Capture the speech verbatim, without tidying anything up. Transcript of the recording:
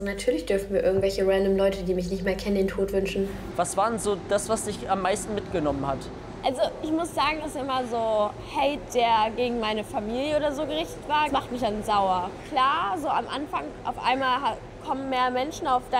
Natürlich dürfen wir irgendwelche random Leute, die mich nicht mehr kennen, den Tod wünschen. Was war denn so das, was dich am meisten mitgenommen hat? Also ich muss sagen, dass immer so Hate, der gegen meine Familie oder so gerichtet war, macht mich dann sauer. Klar, so am Anfang auf einmal kommen mehr Menschen auf dein